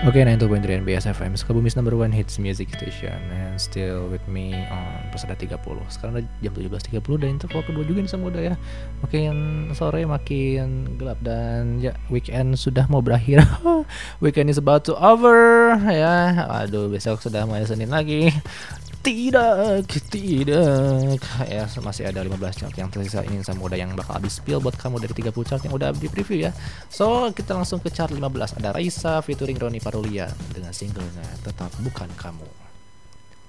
Oke, 92.3 NBS FM, Sukabumi's number one hits music station. And still with me on Persada 30. Sekarang udah jam 17.30 dan interval kedua juga nih sama udah ya. Makin sore makin gelap dan ya weekend sudah mau berakhir. Weekend is about to over ya. Aduh, besok sudah mulai Senin lagi. Tidak ya, masih ada 15 chart yang tersisa ini sama udah yang bakal habis spill buat kamu dari 30 chart yang udah di preview ya. So kita langsung ke chart 15. Ada Raisa featuring Roni Parulia dengan singlenya Tetap Bukan Kamu.